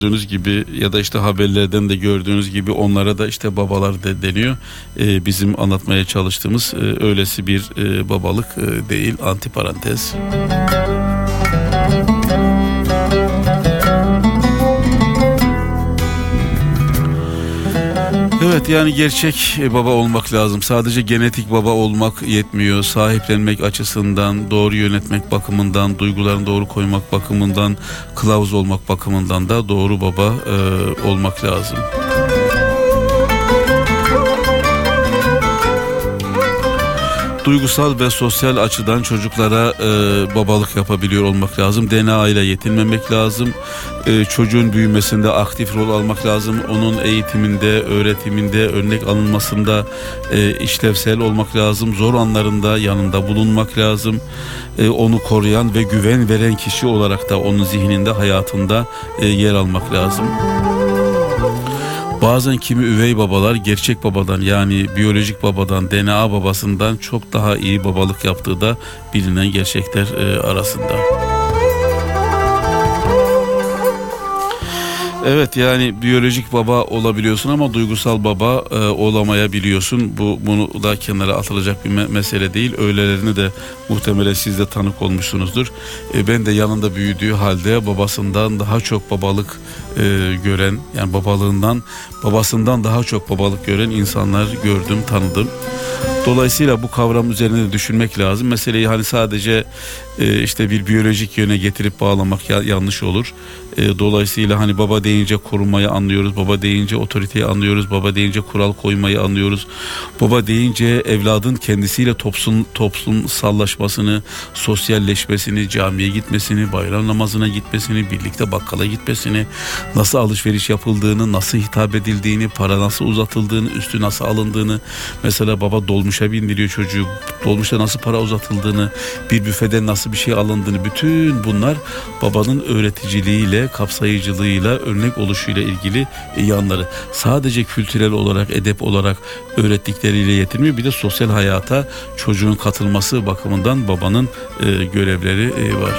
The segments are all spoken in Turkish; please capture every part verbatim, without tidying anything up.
Gördüğünüz gibi ya da işte haberlerden de gördüğünüz gibi onlara da işte babalar de deniyor. Ee, bizim anlatmaya çalıştığımız e, öylesi bir e, babalık e, değil, antiparantez. Evet, yani gerçek baba olmak lazım. Sadece genetik baba olmak yetmiyor. Sahiplenmek açısından, doğru yönetmek bakımından, duygularını doğru koymak bakımından, kılavuz olmak bakımından da doğru baba e, olmak lazım. Duygusal ve sosyal açıdan çocuklara e, babalık yapabiliyor olmak lazım. D N A ile yetinmemek lazım. E, çocuğun büyümesinde aktif rol almak lazım. Onun eğitiminde, öğretiminde, örnek alınmasında e, işlevsel olmak lazım. Zor anlarında yanında bulunmak lazım. E, onu koruyan ve güven veren kişi olarak da onun zihninde, hayatında e, yer almak lazım. Bazen kimi üvey babalar gerçek babadan, yani biyolojik babadan, D N A babasından çok daha iyi babalık yaptığı da bilinen gerçekler e, arasında. Evet, yani biyolojik baba olabiliyorsun ama duygusal baba e, olamayabiliyorsun. Bu bunu da kenara atılacak bir me- mesele değil. Öylelerini de muhtemelen siz de tanık olmuşsunuzdur. E, ben de yanında büyüdüğü halde babasından daha çok babalık e, gören, yani babalığından, babasından daha çok babalık gören insanlar gördüm, tanıdım. Dolayısıyla bu kavram üzerine de düşünmek lazım. Meseleyi hani sadece e, işte bir biyolojik yöne getirip bağlamak ya, yanlış olur. E, dolayısıyla hani baba deyince korunmayı anlıyoruz, baba deyince otoriteyi anlıyoruz, baba deyince kural koymayı anlıyoruz. Baba deyince evladın kendisiyle toplum toplumsallaşmasını, sosyalleşmesini, camiye gitmesini, bayram namazına gitmesini, birlikte bakkala gitmesini, nasıl alışveriş yapıldığını, nasıl hitap edildiğini, para nasıl uzatıldığını, üstü nasıl alındığını, mesela baba dolmuşa bindiriyor çocuğu, dolmuşta nasıl para uzatıldığını, bir büfede nasıl bir şey alındığını, bütün bunlar babanın öğreticiliğiyle, kapsayıcılığıyla, örnek oluşuyla ilgili yanları. Sadece kültürel olarak, edep olarak öğrettikleriyle yetinmiyor. Bir de sosyal hayata çocuğun katılması bakımından babanın e, görevleri e, var.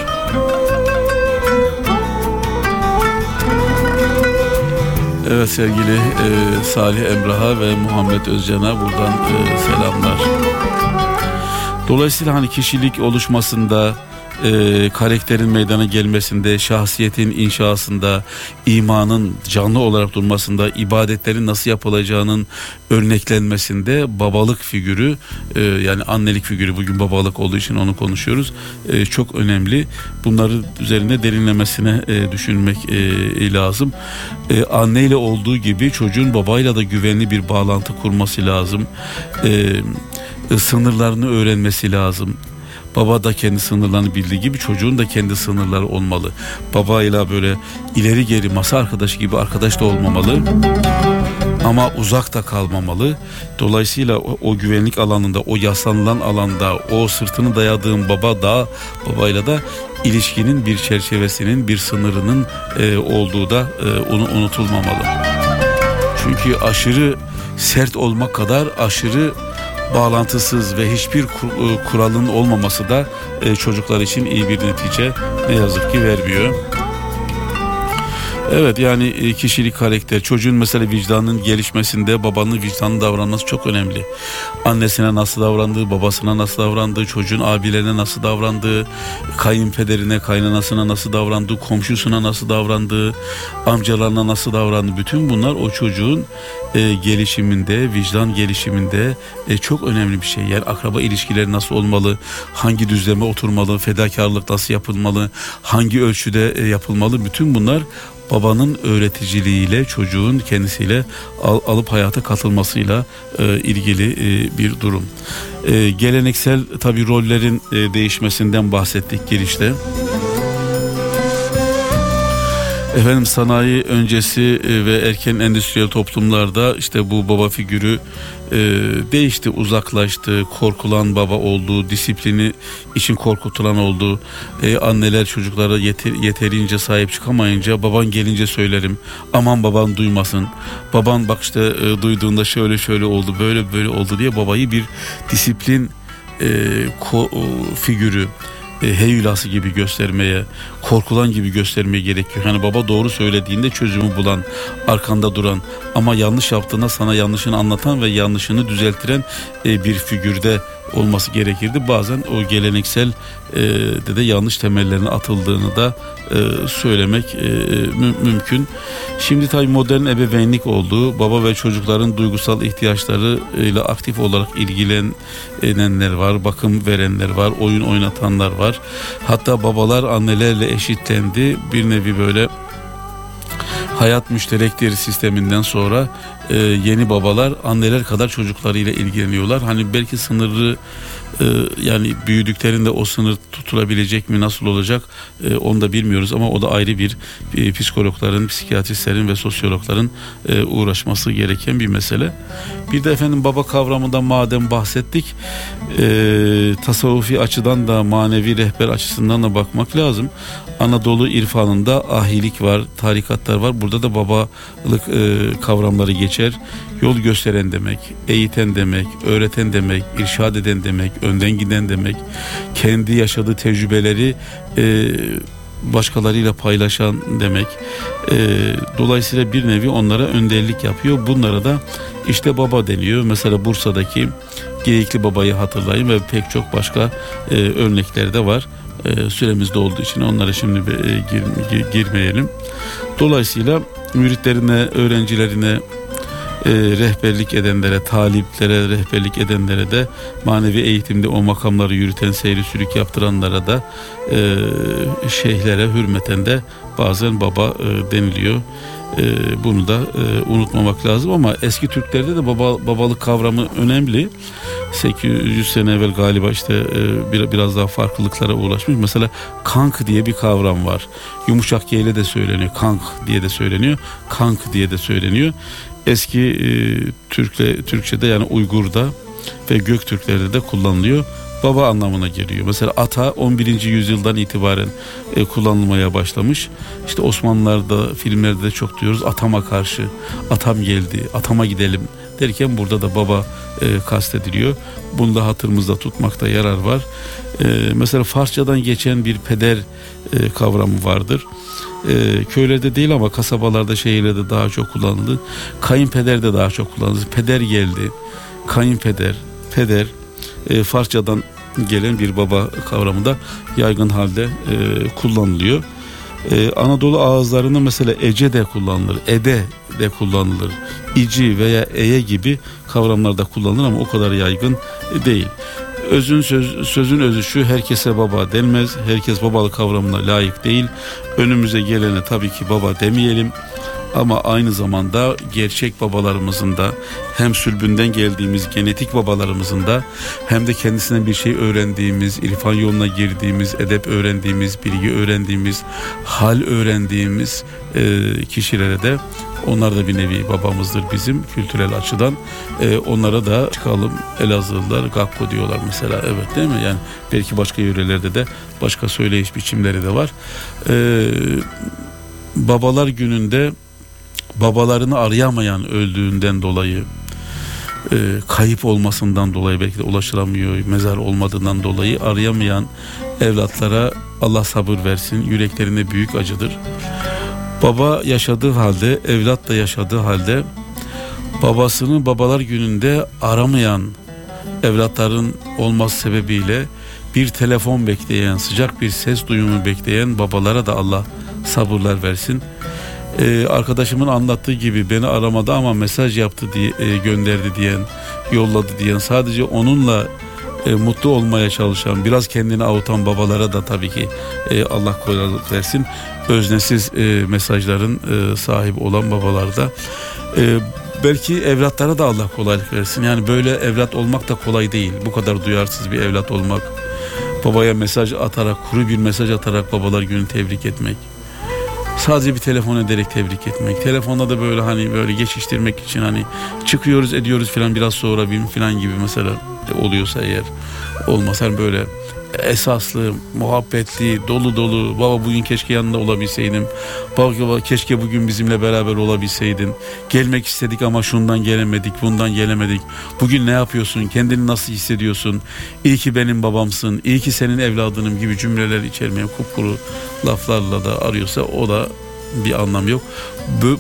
Evet, sevgili e, Salih Emrah'a ve Muhammed Özcan'a buradan e, selamlar. Dolayısıyla hani kişilik oluşmasında, e, karakterin meydana gelmesinde, şahsiyetin inşasında, imanın canlı olarak durmasında, ibadetlerin nasıl yapılacağının örneklenmesinde babalık figürü, e, yani annelik figürü, bugün babalık olduğu için onu konuşuyoruz, e, çok önemli. Bunları üzerine derinlemesine e, düşünmek e, lazım. E, anneyle olduğu gibi çocuğun babayla da güvenli bir bağlantı kurması lazım. E, sınırlarını öğrenmesi lazım. Baba da kendi sınırlarını bildiği gibi çocuğun da kendi sınırları olmalı. Babayla böyle ileri geri masa arkadaşı gibi arkadaş da olmamalı. Ama uzak da kalmamalı. Dolayısıyla o, o güvenlik alanında, o yaslanılan alanda, o sırtını dayadığın baba da, babayla da ilişkinin bir çerçevesinin, bir sınırının e, olduğu da e, onu unutulmamalı. Çünkü aşırı sert olmak kadar aşırı bağlantısız ve hiçbir kuralın olmaması da çocuklar için iyi bir netice ne yazık ki vermiyor. Evet, yani kişilik, karakter, çocuğun mesela vicdanının gelişmesinde babanın vicdanlı davranması çok önemli. Annesine nasıl davrandığı, babasına nasıl davrandığı, çocuğun abilerine nasıl davrandığı, kayınpederine, kaynanasına nasıl davrandığı, komşusuna nasıl davrandığı, amcalarına nasıl davrandığı, bütün bunlar o çocuğun e, gelişiminde, vicdan gelişiminde e, çok önemli bir şey. Yani akraba ilişkileri nasıl olmalı, hangi düzleme oturmalı, fedakarlık nasıl yapılmalı, hangi ölçüde e, yapılmalı, bütün bunlar babanın öğreticiliğiyle, çocuğun kendisiyle al, alıp hayata katılmasıyla e, ilgili e, bir durum. E, geleneksel tabii rollerin e, değişmesinden bahsettik girişte. Efendim, sanayi öncesi ve erken endüstriyel toplumlarda işte bu baba figürü e, değişti, uzaklaştı, korkulan baba oldu, disiplini için korkutulan oldu. E, anneler çocuklara yeter, yeterince sahip çıkamayınca baban gelince söylerim, aman baban duymasın, baban bak işte e, duyduğunda şöyle şöyle oldu, böyle böyle oldu diye babayı bir disiplin e, ko, figürü, e, heyulası gibi göstermeye, korkulan gibi göstermeye gerek yok. Yani baba doğru söylediğinde çözümü bulan, arkanda duran ama yanlış yaptığında sana yanlışını anlatan ve yanlışını düzeltiren e, bir figürde olması gerekirdi. Bazen o geleneksel e, de, de yanlış temellerine atıldığını da e, söylemek e, mü, mümkün. Şimdi tabii modern ebeveynlik oldu. Baba ve çocukların duygusal ihtiyaçlarıyla aktif olarak ilgilenenler var, bakım verenler var, oyun oynatanlar var. Hatta babalar annelerle eşitlendi. Bir nevi böyle hayat müşterektir sisteminden sonra e, yeni babalar anneler kadar çocuklarıyla ilgileniyorlar. Hani belki sınırı e, yani büyüdüklerinde o sınır tutulabilecek mi, nasıl olacak e, onu da bilmiyoruz ama o da ayrı bir e, psikologların, psikiyatristlerin ve sosyologların e, uğraşması gereken bir mesele. Bir de efendim baba kavramından madem bahsettik, e, tasavvufi açıdan da manevi rehber açısından da bakmak lazım. Anadolu irfanında ahilik var, tarikatlar var. Burada da babalık e, kavramları geçer. Yol gösteren demek, eğiten demek, öğreten demek, irşad eden demek, önden giden demek. Kendi yaşadığı tecrübeleri e, başkalarıyla paylaşan demek. E, dolayısıyla bir nevi onlara önderlik yapıyor. Bunlara da işte baba deniyor. Mesela Bursa'daki Geyikli Baba'yı hatırlayın ve pek çok başka e, örnekler de var. E, süremizde olduğu için onlara şimdi e, gir, gir, girmeyelim. Dolayısıyla müritlerine, öğrencilerine, e, rehberlik edenlere, taliplere rehberlik edenlere de manevi eğitimde o makamları yürüten, seyri sürük yaptıranlara da e, şeyhlere hürmeten de bazen baba e, deniliyor. E, bunu da e, unutmamak lazım ama eski Türklerde de baba, babalık kavramı önemli. sekiz yüz sene evvel galiba işte e, bir, biraz daha farklılıklara ulaşmış. Mesela kank diye bir kavram var. Yumuşak G ile de söyleniyor. Kank diye de söyleniyor. Kank diye de söyleniyor. Eski e, Türkle, Türkçe'de yani Uygur'da ve Göktürklerde de kullanılıyor. Baba anlamına geliyor. Mesela ata on birinci yüzyıldan itibaren e, kullanılmaya başlamış. İşte Osmanlılar'da, filmlerde de çok diyoruz. Atama karşı, atam geldi, atama gidelim derken burada da baba e, kastediliyor. Bunu da hatırımızda tutmakta yarar var. E, mesela Farsçadan geçen bir peder e, kavramı vardır. E, köylerde değil ama kasabalarda, şehirlerde daha çok kullanıldı. Kayınpeder de daha çok kullanıldı. Peder geldi, kayınpeder, peder e, Farsçadan gelen bir baba kavramı da yaygın halde e, kullanılıyor. E, Anadolu ağızlarında mesela ece de kullanılır, ede de kullanılır, ici veya eye gibi kavramlar da kullanılır ama o kadar yaygın değil. Özün söz, sözün özü şu: herkese baba denmez, herkes babalık kavramına layık değil. Önümüze gelene tabii ki baba demeyelim. Ama aynı zamanda gerçek babalarımızın da hem sülbünden geldiğimiz genetik babalarımızın da hem de kendisinden bir şey öğrendiğimiz, irfan yoluna girdiğimiz, edep öğrendiğimiz, bilgi öğrendiğimiz, hal öğrendiğimiz e, kişilere de onlar da bir nevi babamızdır bizim kültürel açıdan. E, onlara da çıkalım. Elazığlılar Gakko diyorlar mesela, evet değil mi? Yani belki başka yörelerde de başka söyleyiş biçimleri de var. E, babalar gününde babalarını arayamayan öldüğünden dolayı, e, kayıp olmasından dolayı, belki de ulaşılamıyor, mezar olmadığından dolayı arayamayan evlatlara Allah sabır versin. Yüreklerinde büyük acıdır. Baba yaşadığı halde, evlat da yaşadığı halde babasını babalar gününde aramayan evlatların olması sebebiyle bir telefon bekleyen, sıcak bir ses duyumu bekleyen babalara da Allah sabırlar versin. Ee, arkadaşımın anlattığı gibi beni aramadı ama mesaj yaptı diye e, gönderdi diyen, yolladı diyen, sadece onunla e, mutlu olmaya çalışan, biraz kendini avutan babalara da tabii ki e, Allah kolaylık versin. Öznesiz e, mesajların e, sahibi olan babalarda e, belki evlatlara da Allah kolaylık versin. Yani böyle evlat olmak da kolay değil. Bu kadar duyarsız bir evlat olmak, babaya mesaj atarak, kuru bir mesaj atarak babalar günü tebrik etmek, sadece bir telefon ederek tebrik etmek, telefonda da böyle hani böyle geçiştirmek için hani çıkıyoruz ediyoruz filan, biraz sonra bir filan gibi mesela oluyorsa eğer, olmasa hani böyle esaslı, muhabbetli, dolu dolu, baba bugün keşke yanında olabilseydim, baba, baba keşke bugün bizimle beraber olabilseydin, gelmek istedik ama şundan gelemedik, bundan gelemedik, bugün ne yapıyorsun, kendini nasıl hissediyorsun, iyi ki benim babamsın, iyi ki senin evladınım gibi cümleler içermeyen kupkuru laflarla da arıyorsa o da bir anlam yok.